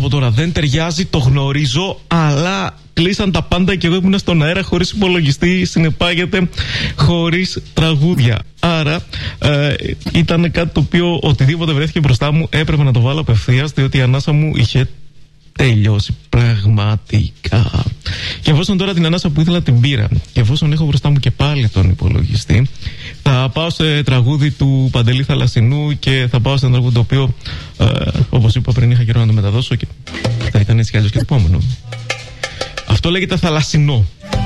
από τώρα. Δεν ταιριάζει, το γνωρίζω, αλλά κλείσαν τα πάντα και εγώ ήμουν στον αέρα χωρίς υπολογιστή. Συνεπάγεται χωρίς τραγούδια. Άρα ήταν κάτι το οποίο οτιδήποτε βρέθηκε μπροστά μου έπρεπε να το βάλω απευθείας, διότι η ανάσα μου είχε τελειώσει πραγματικά. Και εφόσον τώρα την ανάσα που ήθελα την πήρα, και εφόσον έχω μπροστά μου και πάλι τον υπολογιστή, θα πάω σε τραγούδι του Παντελή Θαλασσινού και θα πάω σε ένα τραγούδι το οποίο, όπως είπα πριν, είχα καιρό να το μεταδώσω και θα ήταν έτσι κι αλλιώς και το επόμενο. Αυτό λέγεται Θαλασσινό.